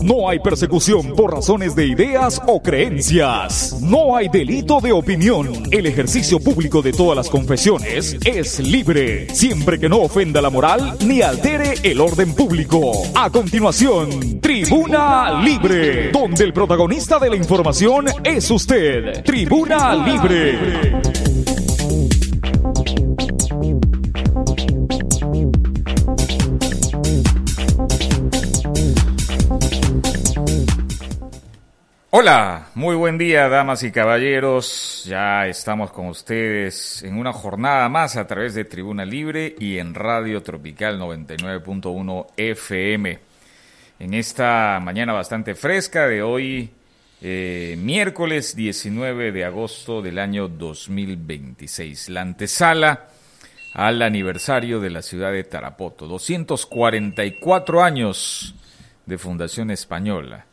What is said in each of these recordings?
No hay persecución por razones de ideas o creencias. No hay delito de opinión. El ejercicio público de todas las confesiones es libre, siempre que no ofenda la moral ni altere el orden público. A continuación, Tribuna Libre, donde el protagonista de la información es usted. Tribuna Libre. Hola, muy buen día, damas y caballeros. Ya estamos con ustedes en una jornada más a través de Tribuna Libre y en Radio Tropical 99.1 FM. En esta mañana bastante fresca de hoy, miércoles 19 de agosto del año 2026. La antesala al aniversario de la ciudad de Tarapoto. 244 años de fundación española.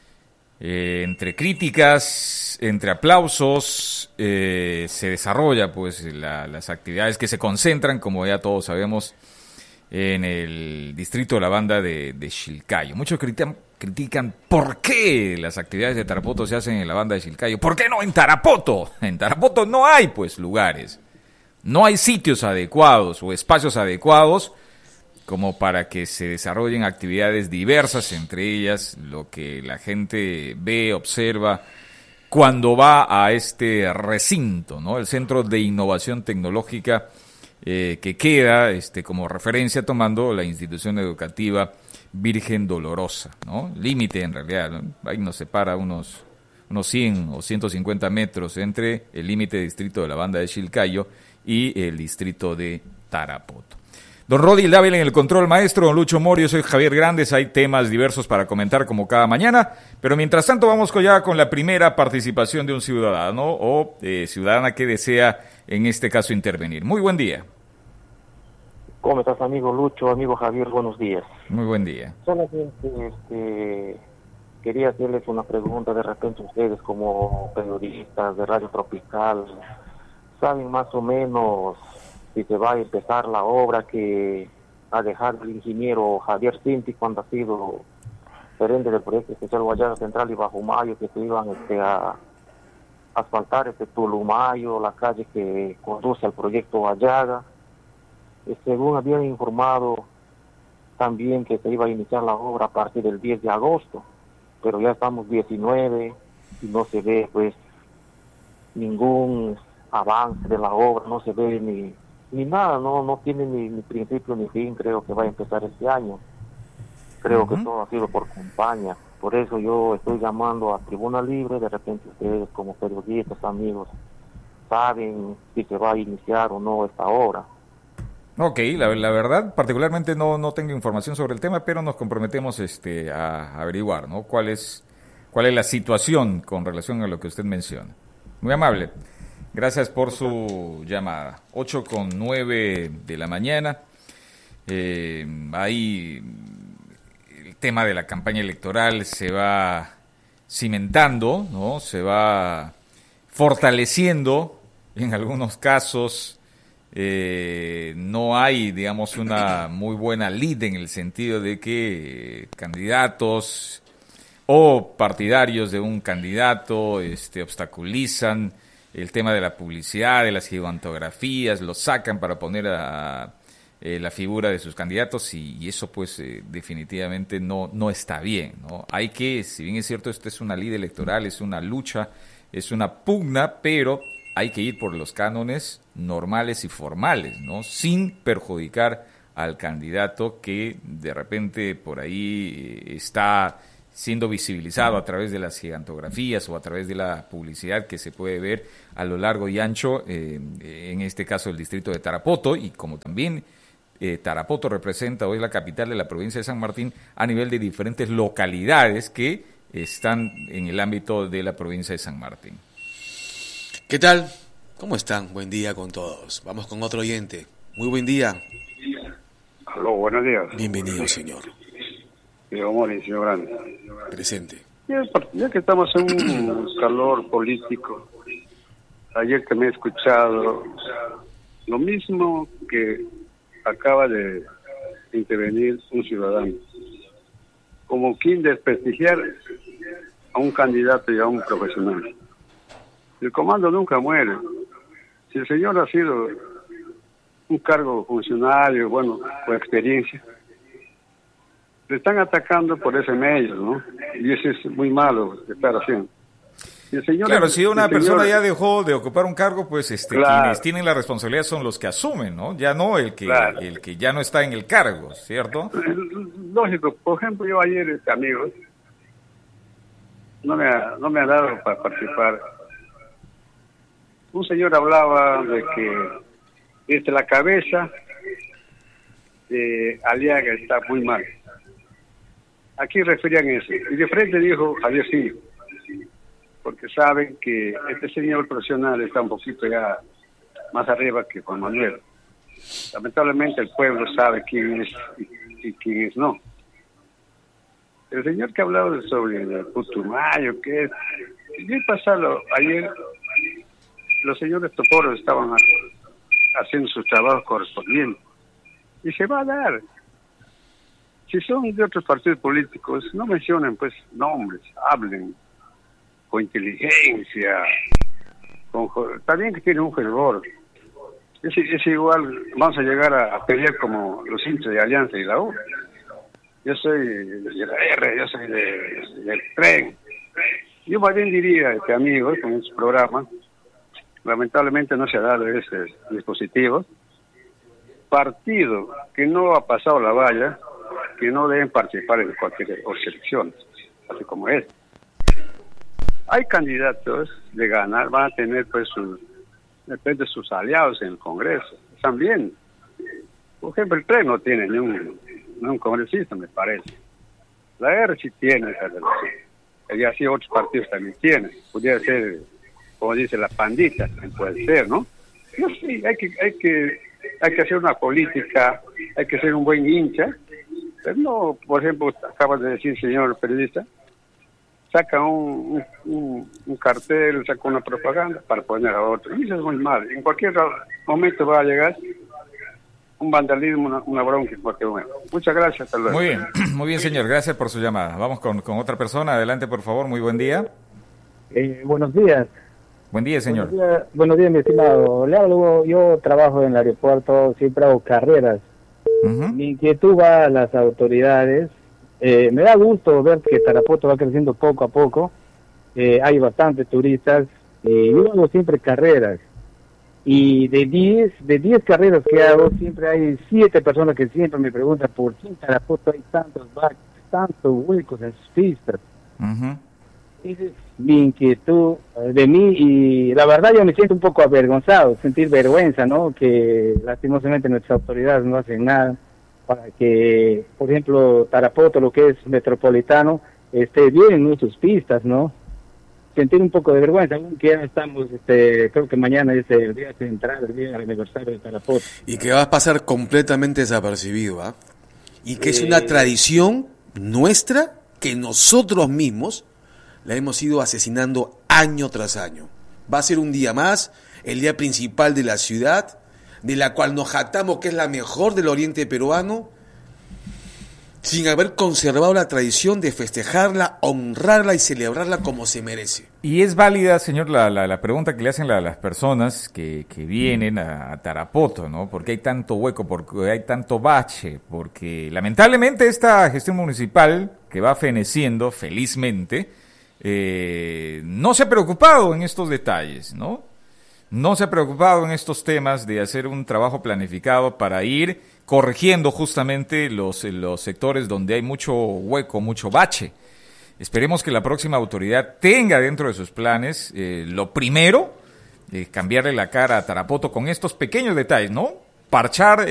Entre críticas, entre aplausos, se desarrolla pues las actividades que se concentran, como ya todos sabemos, en el distrito de la banda de Chilcayo. Muchos critican por qué las actividades de Tarapoto se hacen en la banda de Chilcayo. ¿Por qué no en Tarapoto? En Tarapoto no hay pues lugares, no hay sitios adecuados o espacios adecuados como para que se desarrollen actividades diversas, entre ellas lo que la gente ve, observa cuando va a este recinto, ¿no? El Centro de Innovación Tecnológica que queda como referencia tomando la institución educativa Virgen Dolorosa, ¿no? Límite en realidad, ¿no? Ahí nos separa unos 100 o 150 metros entre el límite distrito de la banda de Chilcayo y el distrito de Tarapoto. Don Rodi Dávila en el control maestro, don Lucho Morio, soy Javier Grandes, hay temas diversos para comentar como cada mañana, pero mientras tanto vamos ya con la primera participación de un ciudadano o ciudadana que desea en este caso intervenir. Muy buen día. ¿Cómo estás, amigo Lucho, amigo Javier? Buenos días. Muy buen día. Solamente quería hacerles una pregunta, de repente ustedes como periodistas de Radio Tropical, ¿saben más o menos si se va a empezar la obra que ha dejado el ingeniero Javier Cinti cuando ha sido gerente del proyecto especial Guayana Central y Bajo Mayo, que se iban a asfaltar Tulumayo, la calle que conduce al proyecto Guayaga? Según habían informado también que se iba a iniciar la obra a partir del 10 de agosto, pero ya estamos 19 y no se ve pues ningún avance de la obra, no se ve ni nada, no tiene ni principio ni fin. Creo que va a empezar este año. Creo que todo ha sido por campaña. Por eso yo estoy llamando a Tribuna Libre. De repente ustedes como periodistas, amigos, saben si se va a iniciar o no esta obra. Ok, la verdad, particularmente no tengo información sobre el tema, pero nos comprometemos a averiguar, ¿no? ¿Cuál es la situación con relación a lo que usted menciona? Muy amable. Gracias por su llamada. 8:09 de la mañana. Ahí el tema de la campaña electoral se va cimentando, ¿no? Se va fortaleciendo. En algunos casos no hay, digamos, una muy buena lead en el sentido de que candidatos o partidarios de un candidato obstaculizan el tema de la publicidad, de las gigantografías, lo sacan para poner a la figura de sus candidatos y eso pues definitivamente no está bien, ¿no? Hay que, si bien es cierto, esto es una ley electoral, es una lucha, es una pugna, pero hay que ir por los cánones normales y formales, ¿no? Sin perjudicar al candidato que de repente por ahí está siendo visibilizado a través de las gigantografías o a través de la publicidad que se puede ver a lo largo y ancho, en este caso el distrito de Tarapoto, y como también Tarapoto representa hoy la capital de la provincia de San Martín a nivel de diferentes localidades que están en el ámbito de la provincia de San Martín. ¿Qué tal? ¿Cómo están? Buen día con todos. Vamos con otro oyente. Muy buen día. Aló, buenos días. Bienvenido, señor. Señor Mori, señor Grande. Presente. Ya que estamos en un calor político, ayer que me he escuchado lo mismo que acaba de intervenir un ciudadano. como quien desprestigiar a un candidato y a un profesional. El comando nunca muere. Si el señor ha sido un cargo funcionario, bueno, con experiencia, le están atacando por ese medio, ¿no? Y eso es muy malo que estar haciendo. Y el señor, claro, si una persona ya dejó de ocupar un cargo, pues claro, quienes tienen la responsabilidad son los que asumen, ¿no? Ya no el que claro, el que ya no está en el cargo, ¿cierto? Lógico. Por ejemplo, yo ayer, amigos, no me ha dado para participar. Un señor hablaba de que desde la cabeza de Aliaga está muy mal. Aquí referían eso. Y de frente dijo Javier sí, porque saben que este señor profesional está un poquito ya más arriba que Juan Manuel. Lamentablemente el pueblo sabe quién es y quién es no. El señor que hablaba sobre el Putumayo, que es... Yo pasado ayer, los señores toporos estaban haciendo sus trabajos correspondientes. Y se va a dar. Si son de otros partidos políticos, no mencionen pues nombres, hablen con inteligencia, también que tiene un fervor. Es igual, vamos a llegar a pelear como los hinchas de Alianza y la U. Yo soy de la R, yo soy del tren. Yo más bien diría, amigos, con este programa, lamentablemente no se ha dado ese dispositivo. Partido que no ha pasado la valla, que no deben participar en cualquier elección, así como es. Hay candidatos de ganar, van a tener pues depende de sus aliados en el Congreso, también. Por ejemplo, el TRE no tiene ni un congresista, me parece. La R sí tiene esa relación. Y así otros partidos también tienen. Podría ser, como dice, la pandita, también puede ser, ¿no? Yo sí, hay que hacer una política, hay que ser un buen hincha. Pero no, por ejemplo, acabas de decir, señor periodista, saca un cartel, saca una propaganda para poner a otro. Y eso es muy mal. En cualquier momento va a llegar un vandalismo, una bronca en cualquier momento. Muchas gracias, hasta luego. Muy bien, señor. Gracias por su llamada. Vamos con otra persona. Adelante, por favor. Muy buen día. Buenos días. Buen día, señor. Buenos días, mi estimado. Le hablo, yo trabajo en el aeropuerto, siempre hago carreras. Mi inquietud va a las autoridades. Me da gusto ver que Tarapoto va creciendo poco a poco. Hay bastantes turistas. Yo hago siempre carreras. Y de 10 carreras que hago, siempre hay 7 personas que siempre me preguntan por qué en Tarapoto hay tantos huecos en sus pistas. Esa es mi inquietud de mí, y la verdad yo me siento un poco avergonzado, sentir vergüenza, ¿no? Que lastimosamente nuestras autoridades no hacen nada para que, por ejemplo, Tarapoto, lo que es metropolitano, esté bien en sus pistas, ¿no? Sentir un poco de vergüenza, aunque ya estamos, creo que mañana es el día central, el día del aniversario de Tarapoto. Y que va a pasar completamente desapercibido, ¿ah? Y que es una tradición nuestra que nosotros mismos la hemos ido asesinando año tras año. Va a ser un día más, el día principal de la ciudad, de la cual nos jactamos que es la mejor del oriente peruano, sin haber conservado la tradición de festejarla, honrarla y celebrarla como se merece. Y es válida, señor, la pregunta que le hacen las personas que vienen a Tarapoto, ¿no? ¿Por qué hay tanto hueco? ¿Por qué hay tanto bache? Porque lamentablemente esta gestión municipal, que va feneciendo felizmente, no se ha preocupado en estos detalles, ¿no? No se ha preocupado en estos temas de hacer un trabajo planificado para ir corrigiendo justamente los sectores donde hay mucho hueco, mucho bache. Esperemos que la próxima autoridad tenga dentro de sus planes, lo primero, cambiarle la cara a Tarapoto con estos pequeños detalles, ¿no? Parchar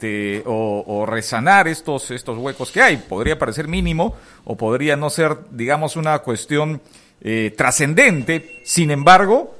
o resanar estos huecos que hay. Podría parecer mínimo o podría no ser, digamos, una cuestión trascendente. Sin embargo,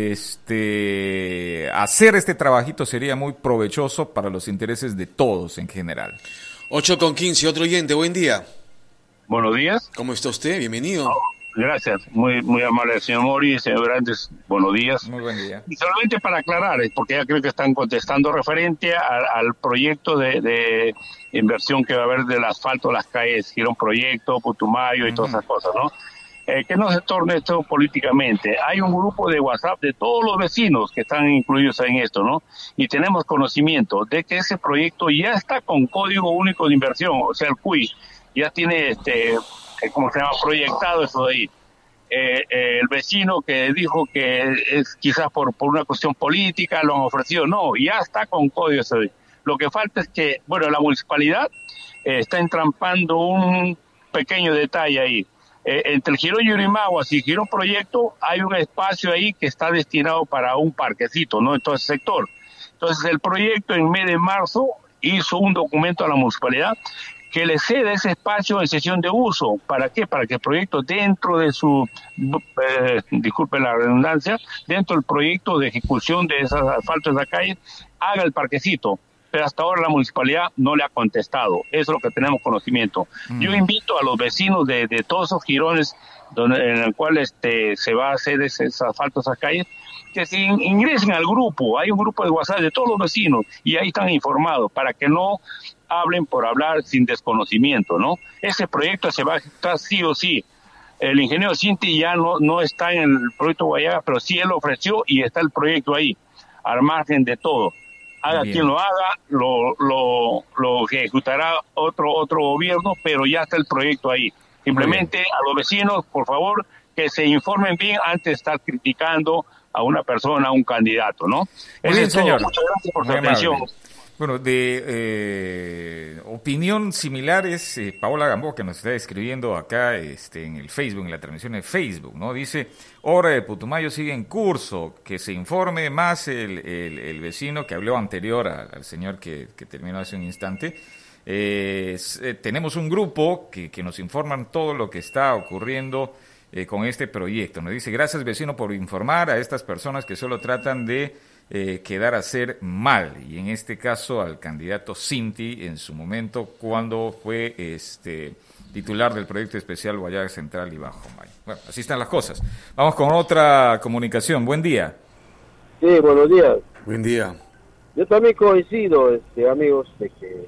hacer este trabajito sería muy provechoso para los intereses de todos en general. 8:15, otro oyente, buen día. Buenos días. ¿Cómo está usted? Bienvenido. Gracias, muy amable señor Mori, señor Grandes, buenos días. Muy buen día. Y solamente para aclarar, porque ya creo que están contestando referente al proyecto de inversión que va a haber del asfalto de las calles, Girón Proyecto, Putumayo y todas esas cosas, ¿no? Que no se torne esto políticamente. Hay un grupo de WhatsApp de todos los vecinos que están incluidos en esto, ¿no? Y tenemos conocimiento de que ese proyecto ya está con Código Único de Inversión, o sea, el CUI, ya tiene ¿cómo se llama? Proyectado eso de ahí. El vecino que dijo que es quizás por una cuestión política lo han ofrecido, no, ya está con código eso de ahí. Lo que falta es que, la municipalidad está entrampando un pequeño detalle ahí. Entre el Girón Yurimaguas y Girón Proyecto hay un espacio ahí que está destinado para un parquecito, ¿no? En todo ese sector. Entonces el proyecto en mes de marzo hizo un documento a la municipalidad que le cede ese espacio en sesión de uso. ¿Para qué? Para que el proyecto dentro de su, disculpe la redundancia, dentro del proyecto de ejecución de esas asfaltos de la calle, haga el parquecito. Pero hasta ahora la municipalidad no le ha contestado. Eso es lo que tenemos conocimiento. Yo invito a los vecinos de todos esos girones en el cual se va a hacer esos asfaltos a calles, que se ingresen al grupo. Hay un grupo de WhatsApp de todos los vecinos y ahí están informados para que no hablen por hablar sin desconocimiento, ¿no? Ese proyecto se va a ejecutar sí o sí. El ingeniero Cinti ya no está en el proyecto Guayaga, pero sí él ofreció y está el proyecto ahí, al margen de todo. Haga quien lo haga, lo ejecutará otro gobierno, pero ya está el proyecto ahí. Simplemente a los vecinos, por favor, que se informen bien antes de estar criticando a una persona, a un candidato, ¿no? Muy bien, señor. Muchas gracias por su atención. Bueno, de opinión similar es Paola Gamboa, que nos está escribiendo acá en el Facebook, en la transmisión de Facebook, ¿no? Dice, obra de Putumayo sigue en curso, que se informe más el vecino que habló anterior al señor que terminó hace un instante. Tenemos un grupo que nos informan todo lo que está ocurriendo con este proyecto. Nos dice, gracias vecino por informar a estas personas que solo tratan de quedar a hacer mal, y en este caso al candidato Cinti en su momento cuando fue titular del proyecto especial Guayaga Central y Bajo Mayo. Bueno, así están las cosas. Vamos con otra comunicación. Buen día. Sí, buenos días. Buen día. Yo también coincido, amigos, de que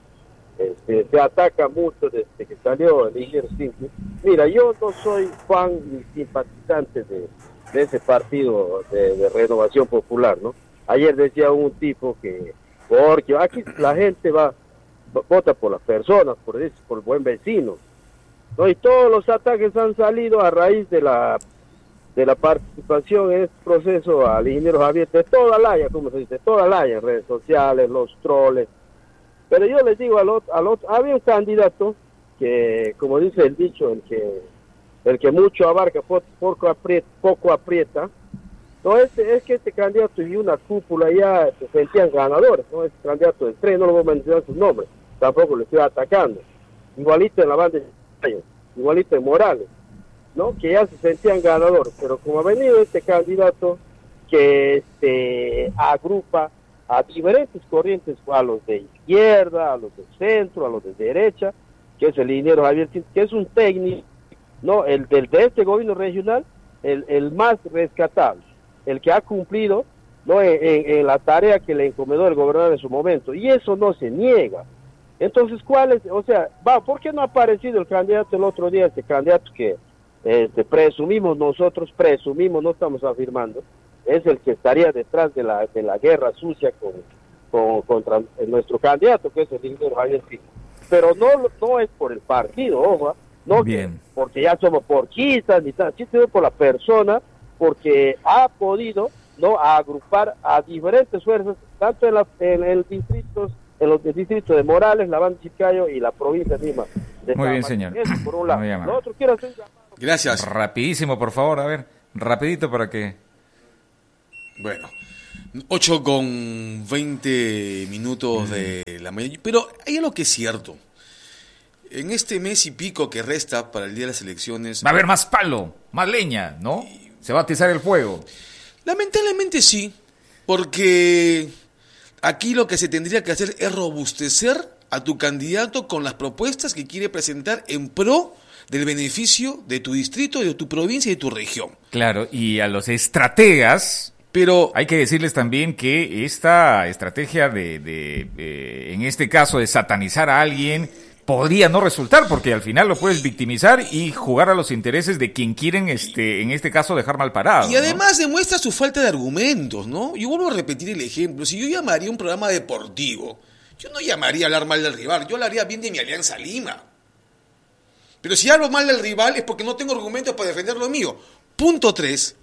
se ataca mucho desde que salió el ingeniero Cinti. Mira, yo no soy fan ni simpatizante de ese partido de Renovación Popular, ¿no? Ayer decía un tipo que, porque aquí la gente vota por las personas, por el buen vecino, ¿no? Y todos los ataques han salido a raíz de la participación en este proceso al ingeniero Javier, de toda la haya, como se dice, toda la haya, redes sociales, los troles. Pero yo les digo había un candidato que, como dice el dicho, el que mucho abarca, poco aprieta, no, es que este candidato y una cúpula ya se sentían ganadores, ¿no? Este candidato del tren, no lo voy a mencionar sus nombres, tampoco le estoy atacando, igualito en la banda de Chayo, igualito en Morales, ¿no? Que ya se sentían ganadores, pero como ha venido este candidato que agrupa a diferentes corrientes, a los de izquierda, a los de centro, a los de derecha, que es el ingeniero Javier, que es un técnico, no, de este gobierno regional, el más rescatable, el que ha cumplido, no, en la tarea que le encomendó el gobernador en su momento, y eso no se niega. Entonces, ¿cuál es? O sea, ¿por qué no ha aparecido el candidato el otro día, este candidato que presumimos, no estamos afirmando, es el que estaría detrás de la guerra sucia contra nuestro candidato, que es el ingeniero Javier Cinti? Pero no es por el partido, ojo, no porque ya somos porquistas ni tal, sino por la persona, porque ha podido agrupar a diferentes fuerzas, tanto en los distritos de Morales, la banda de Chiclayo y la provincia de Lima. Muy bien, señor. Eso por un lado. Lo otro, quiero hacer un llamado. Gracias. Rapidísimo, por favor, a ver, rapidito para que... Bueno, 8:20 de la mañana, pero hay algo que es cierto. En este mes y pico que resta para el día de las elecciones... Va a haber más palo, más leña, ¿no? Se va a atizar el fuego. Lamentablemente sí, porque aquí lo que se tendría que hacer es robustecer a tu candidato con las propuestas que quiere presentar en pro del beneficio de tu distrito, de tu provincia y de tu región. Claro, y a los estrategas, pero hay que decirles también que esta estrategia en este caso, de satanizar a alguien, podría no resultar, porque al final lo puedes victimizar y jugar a los intereses de quien quieren, en este caso, dejar mal parado. Y además demuestra su falta de argumentos, ¿no? Yo vuelvo a repetir el ejemplo. Si yo llamaría un programa deportivo, yo no llamaría a hablar mal del rival, yo hablaría bien de mi Alianza Lima. Pero si hablo mal del rival es porque no tengo argumentos para defender lo mío. Punto 3.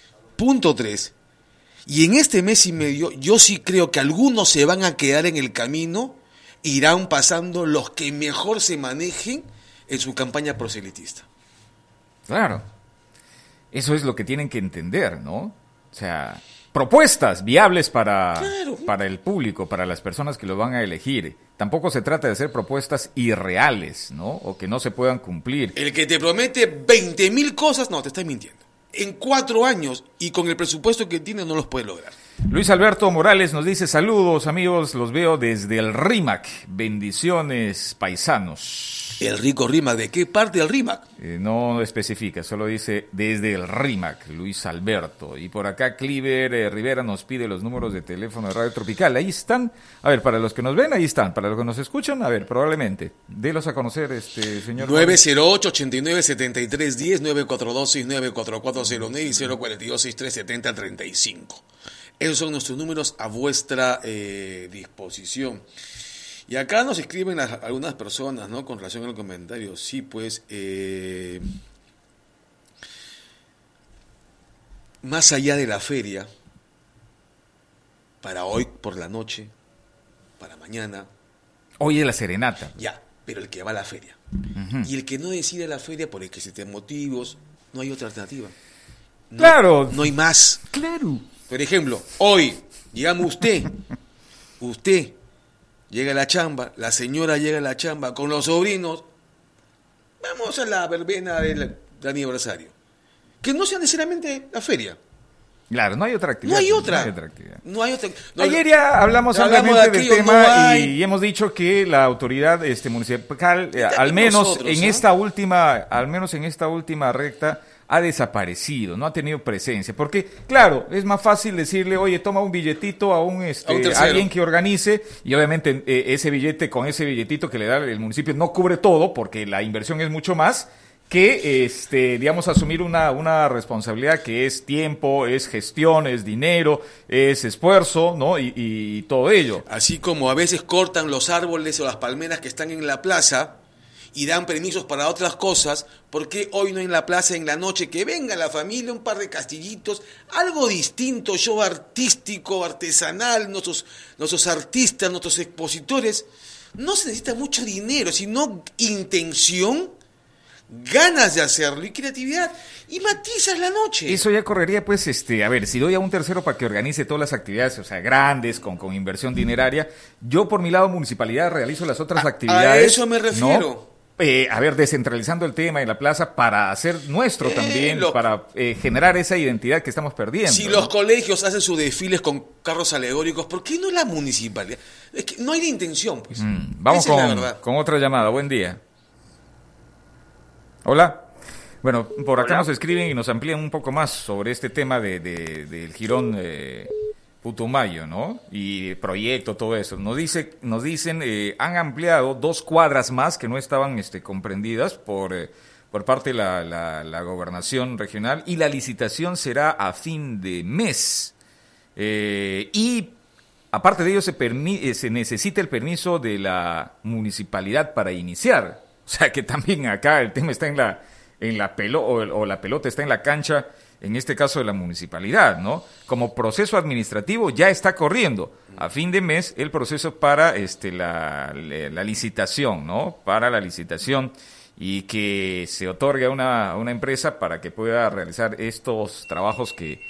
Y en este mes y medio, yo sí creo que algunos se van a quedar en el camino, irán pasando los que mejor se manejen en su campaña proselitista. Claro. Eso es lo que tienen que entender, ¿no? O sea, propuestas viables para el público, para las personas que lo van a elegir. Tampoco se trata de hacer propuestas irreales, ¿no? O que no se puedan cumplir. El que te promete 20.000 cosas, no, te está mintiendo. En 4 años y con el presupuesto que tiene no los puede lograr. Luis Alberto Morales nos dice: saludos amigos, los veo desde el RIMAC, bendiciones paisanos. El rico RIMAC, ¿de qué parte del RIMAC? No especifica, solo dice desde el RIMAC, Luis Alberto. Y por acá Cliver Rivera nos pide los números de teléfono de Radio Tropical. Ahí están, a ver, para los que nos ven, ahí están, para los que nos escuchan, a ver, probablemente. Délos a conocer, señor. 908-89-73-10, 942-694409 y 042-6370-35. Esos son nuestros números a vuestra disposición. Y acá nos escriben algunas personas, ¿no? Con relación al comentario. Sí, pues, más allá de la feria, para hoy por la noche, para mañana. Hoy es la serenata. Ya, pero el que va a la feria. Uh-huh. Y el que no decide la feria por existen motivos, no hay otra alternativa. No, claro. No hay más. Claro. Por ejemplo, hoy, digamos usted llega a la chamba, la señora llega a la chamba con los sobrinos, vamos a la verbena del aniversario. Que no sea necesariamente la feria. Claro, no hay otra actividad. No hay otra. Ayer ya hablamos ampliamente del tema y hemos dicho que la autoridad municipal, al menos en esta última recta, ha desaparecido, no ha tenido presencia, porque claro, es más fácil decirle, oye, toma un billetito a alguien que organice, y obviamente ese billetito que le da el municipio no cubre todo, porque la inversión es mucho más que asumir una responsabilidad que es tiempo, es gestión, es dinero, es esfuerzo, ¿no? Y todo ello. Así como a veces cortan los árboles o las palmeras que están en la plaza y dan permisos para otras cosas, ¿por qué hoy no en la plaza, en la noche, que venga la familia, un par de castillitos, algo distinto, show artístico, artesanal, nuestros artistas, nuestros expositores? No se necesita mucho dinero, sino intención, ganas de hacerlo y creatividad, y matizas la noche. Eso ya correría, pues, a ver, si doy a un tercero para que organice todas las actividades, o sea, grandes, con inversión dineraria, yo por mi lado, municipalidad, realizo las otras actividades. A eso me refiero. ¿No? Descentralizando el tema en la plaza para hacer nuestro también, para generar esa identidad que estamos perdiendo. Si los colegios hacen sus desfiles con carros alegóricos, ¿por qué no la municipalidad? Es que no hay la intención, pues. Vamos con otra llamada. Buen día. Hola. Bueno, por acá nos escriben y nos amplían un poco más sobre este tema del jirón Putumayo, ¿no? Y proyecto, todo eso. Nos dicen, han ampliado 2 cuadras más que no estaban comprendidas por parte de la gobernación regional, y la licitación será a fin de mes. Y aparte de ello se necesita el permiso de la municipalidad para iniciar. O sea que también acá el tema está en la pelota, o la pelota está en la cancha, en este caso de la municipalidad, ¿no? Como proceso administrativo ya está corriendo a fin de mes el proceso para la licitación, ¿no? Para la licitación, y que se otorgue a una empresa para que pueda realizar estos trabajos que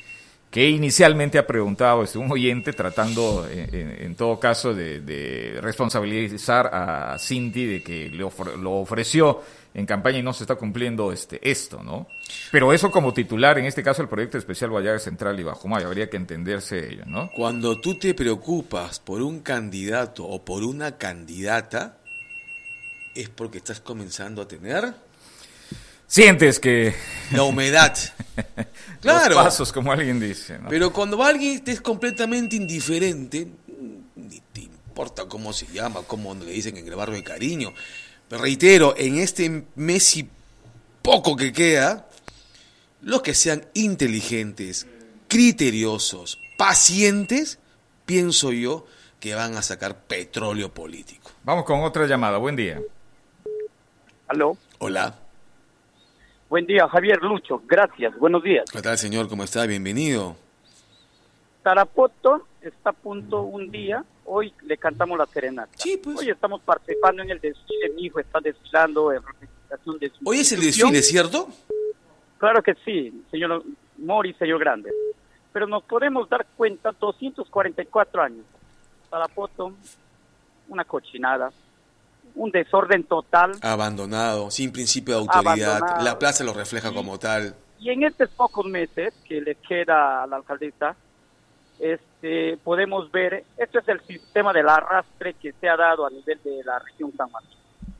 que inicialmente ha preguntado un oyente, tratando en todo caso de responsabilizar a Cinti de que lo ofreció en campaña y no se está cumpliendo esto, ¿no? Pero eso como titular, en este caso el proyecto especial Guayaga Central y Bajo Mayo, habría que entenderse ello, ¿no? Cuando tú te preocupas por un candidato o por una candidata, es porque estás comenzando a tener... Sientes que... la humedad. Claro. Los pasos, como alguien dice, ¿no? Pero cuando alguien te es completamente indiferente, ni te importa cómo se llama, cómo le dicen en el barrio de cariño. Pero reitero, en este mes y poco que queda, los que sean inteligentes, criteriosos, pacientes, pienso yo que van a sacar petróleo político. Vamos con otra llamada. Buen día. Aló. Hola. Buen día, Javier Lucho. Gracias. Buenos días. ¿Qué tal, señor? ¿Cómo está? Bienvenido. Tarapoto está a punto un día. Hoy le cantamos la serenata. Sí, pues. Hoy estamos participando en el desfile. Mi hijo está desfilando en representación de su Hoy es el institución. desfile, ¿cierto? Claro que sí, señor Mori, señor Grande. Pero nos podemos dar cuenta, 244 años. Tarapoto, una cochinada. Un desorden total. Abandonado, sin principio de autoridad. Abandonado. La plaza lo refleja como tal. Y en estos pocos meses que le queda a la alcaldesa, podemos ver, este es el sistema del arrastre que se ha dado a nivel de la región San Martín.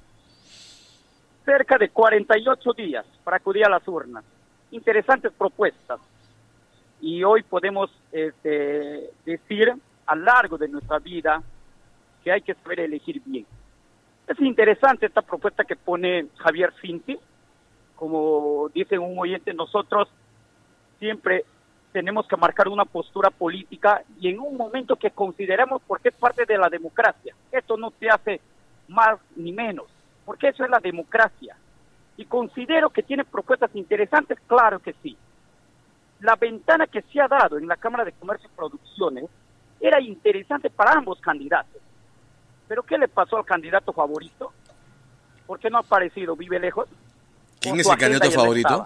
Cerca de 48 días para acudir a las urnas. Interesantes propuestas. Y hoy podemos decir a lo largo de nuestra vida que hay que saber elegir bien. Es interesante esta propuesta que pone Javier Cinti. Como dice un oyente, nosotros siempre tenemos que marcar una postura política y en un momento que consideramos, porque es parte de la democracia. Esto no te hace más ni menos, porque eso es la democracia. Y considero que tiene propuestas interesantes, claro que sí. La ventana que se ha dado en la Cámara de Comercio y Producciones era interesante para ambos candidatos. ¿Pero qué le pasó al candidato favorito? ¿Por qué no ha aparecido? ¿Vive lejos? ¿Quién es el candidato favorito?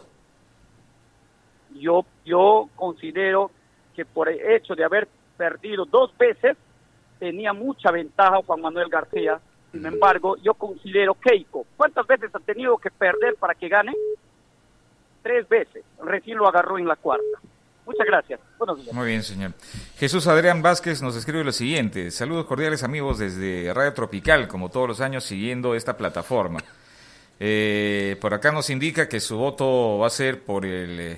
Yo considero que por el hecho de haber perdido 2 veces, tenía mucha ventaja Juan Manuel García. Sin embargo, yo considero Keiko. ¿Cuántas veces ha tenido que perder para que gane? 3 veces. Recién lo agarró en la 4ª. Muchas gracias. Buenos días. Muy bien, señor. Jesús Adrián Vázquez nos escribe lo siguiente. Saludos cordiales, amigos, desde Radio Tropical, como todos los años, siguiendo esta plataforma. Por acá nos indica que su voto va a ser por el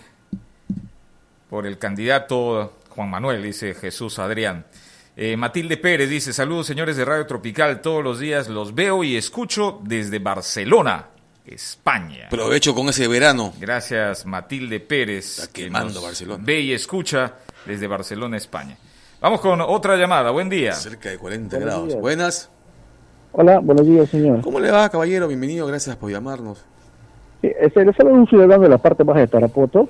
candidato Juan Manuel, dice Jesús Adrián. Matilde Pérez dice, saludos, señores de Radio Tropical, todos los días los veo y escucho desde Barcelona, España. Provecho con ese verano. Gracias, Matilde Pérez. Está quemando Barcelona. Ve y escucha desde Barcelona, España. Vamos con otra llamada. Buen día. Cerca de 40 grados. Buenas. Hola, buenos días, señor. ¿Cómo le va, caballero? Bienvenido, gracias por llamarnos. Sí, le saludo a un ciudadano de la parte baja de Tarapoto.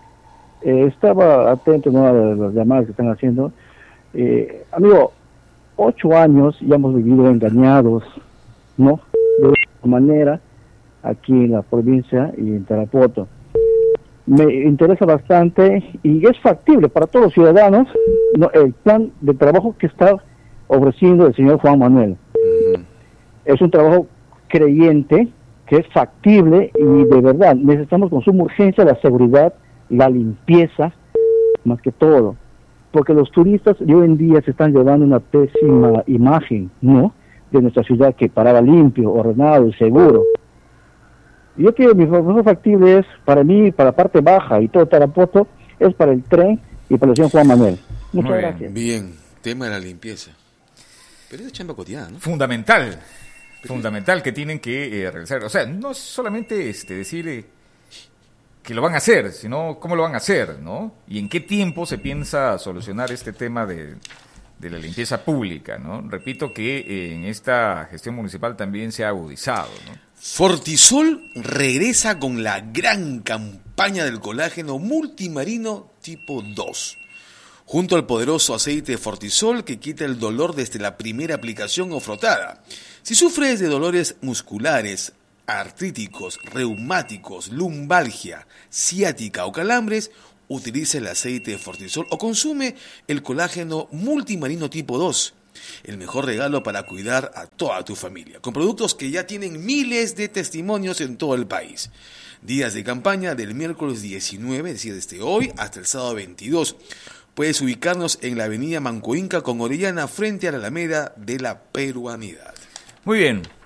Estaba atento, ¿no?, a las llamadas que están haciendo. Amigo, 8 años ya hemos vivido engañados, ¿no? De alguna manera, aquí en la provincia y en Tarapoto. Me interesa bastante y es factible para todos los ciudadanos, ¿no?, el plan de trabajo que está ofreciendo el señor Juan Manuel. Es un trabajo creyente, que es factible y de verdad necesitamos con suma urgencia la seguridad, la limpieza, más que todo, porque los turistas de hoy en día se están llevando una pésima imagen, ¿no?, de nuestra ciudad, que paraba limpio, ordenado y seguro. Yo creo que mi propuesta factible es, para mí, para la parte baja y todo Tarapoto, es para el tren y para el señor Juan Manuel. Muchas gracias. Bien, tema de la limpieza. Pero es chamba cotidiana, ¿no? Fundamental que tienen que realizar. O sea, no es solamente decir que lo van a hacer, sino cómo lo van a hacer, ¿no? Y en qué tiempo se piensa solucionar este tema de la limpieza pública, ¿no? Repito que en esta gestión municipal también se ha agudizado, ¿no? Fortisol regresa con la gran campaña del colágeno multimarino tipo 2. Junto al poderoso aceite de Fortisol que quita el dolor desde la primera aplicación o frotada. Si sufres de dolores musculares, artríticos, reumáticos, lumbalgia, ciática o calambres, utiliza el aceite de Fortisol o consume el colágeno multimarino tipo 2. El mejor regalo para cuidar a toda tu familia, con productos que ya tienen miles de testimonios en todo el país. Días de campaña del miércoles 19, es decir, desde hoy hasta el sábado 22. Puedes ubicarnos en la avenida Manco Inca con Orellana, frente a la Alameda de la Peruanidad. Muy bien,